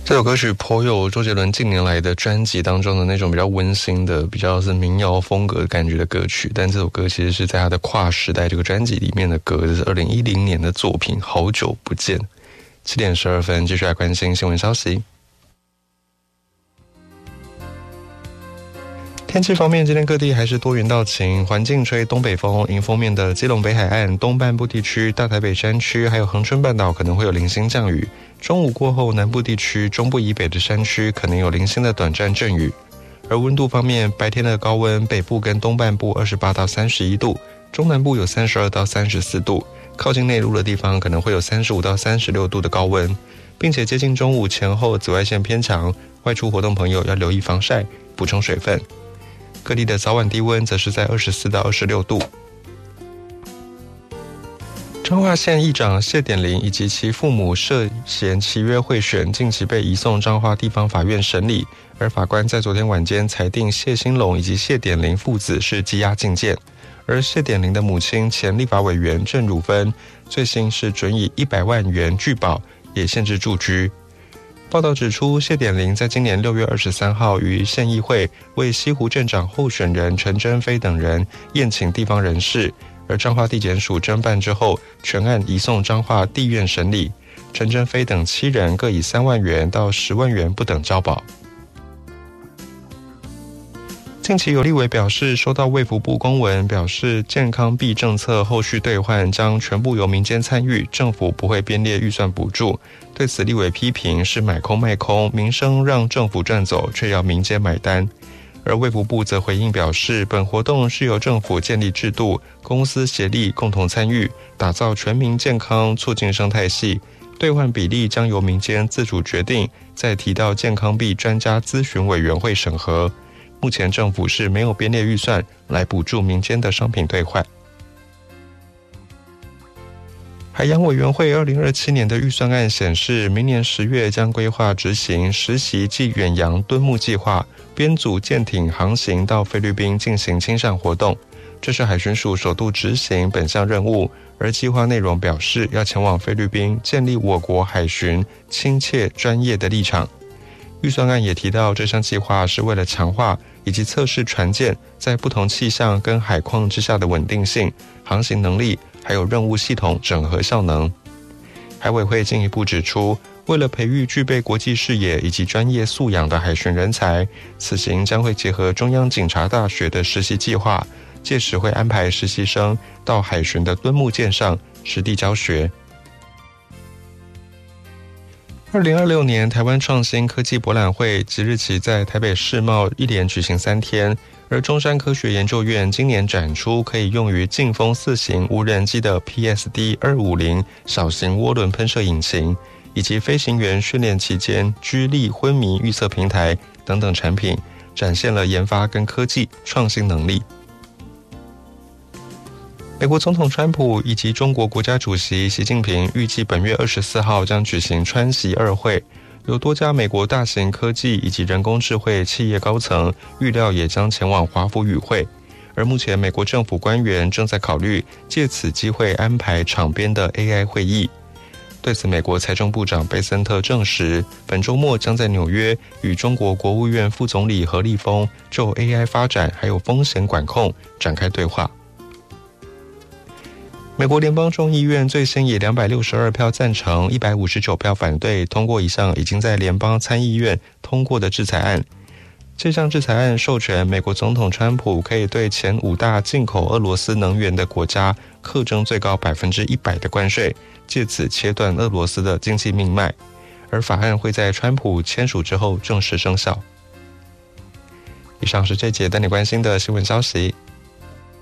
这首歌曲颇有周杰伦近年来的专辑当中的那种比较温馨的、比较是民谣风格感觉的歌曲，但这首歌其实是在他的跨时代这个专辑里面的歌，这是2010年的作品《好久不见》。7点12分，继续来关心新闻消息。天气方面，今天各地还是多云到晴，环境吹东北风，迎风面的基隆北海岸、东半部地区、大台北山区还有恒春半岛可能会有零星降雨。中午过后，南部地区、中部以北的山区可能有零星的短暂阵雨。而温度方面，白天的高温，北部跟东半部28到31度，中南部有32到34度，靠近内陆的地方可能会有35到36度的高温，并且接近中午前后紫外线偏强，外出活动朋友要留意防晒，补充水分。各地的早晚低温则是在24到26度。彰化县议长谢典林以及其父母涉嫌契约贿选，近期被移送彰化地方法院审理，而法官在昨天晚间裁定谢兴隆以及谢典林父子是羁押禁见，而谢典林的母亲前立法委员郑汝芬最新是准以100万元拒保，也限制住居。报道指出，谢典林在今年6月23号于县议会为西湖镇长候选人陈珍飞等人宴请地方人士，而彰化地检署侦办之后，全案移送彰化地院审理。陈珍飞等7人各以3万元到10万元不等交保。近期有立委表示，收到卫福部公文，表示健康币政策后续兑换将全部由民间参与，政府不会编列预算补助。对此，立委批评是买空卖空，民生让政府赚走，却要民间买单。而卫福部则回应表示，本活动是由政府建立制度，公私协力共同参与，打造全民健康，促进生态系。兑换比例将由民间自主决定，再提到健康币专家咨询委员会审核。目前政府是没有编列预算来补助民间的商品兑换。海洋委员会2027年的预算案显示，明年10月将规划执行实习暨远洋敦睦计划，编组舰艇航行到菲律宾进行亲善活动。这是海巡署首度执行本项任务，而计划内容表示要前往菲律宾建立我国海巡亲切专业的立场。预算案也提到，这项计划是为了强化以及测试船舰在不同气象跟海况之下的稳定性、航行能力，还有任务系统整合效能。海委会进一步指出，为了培育具备国际视野以及专业素养的海巡人才，此行将会结合中央警察大学的实习计划，届时会安排实习生到海巡的敦睦舰上实地教学。2026年台湾创新科技博览会即日起在台北世贸一连举行3天，而中山科学研究院今年展出可以用于劲风4型无人机的 PSD250 小型涡轮喷射引擎，以及飞行员训练期间居力昏迷预测平台等等产品，展现了研发跟科技创新能力。美国总统川普以及中国国家主席习近平预计本月24号将举行川习2会，有多家美国大型科技以及人工智慧企业高层预料也将前往华府与会，而目前美国政府官员正在考虑借此机会安排场边的 AI 会议。对此，美国财政部长贝森特证实，本周末将在纽约与中国国务院副总理何立峰就 AI 发展还有风险管控展开对话。美国联邦众议院最新以262票赞成、159票反对通过一项已经在联邦参议院通过的制裁案。这项制裁案授权美国总统川普可以对前5大进口俄罗斯能源的国家课征最高100%的关税，借此切断俄罗斯的经济命脉。而法案会在川普签署之后正式生效。以上是这节带你关心的新闻消息。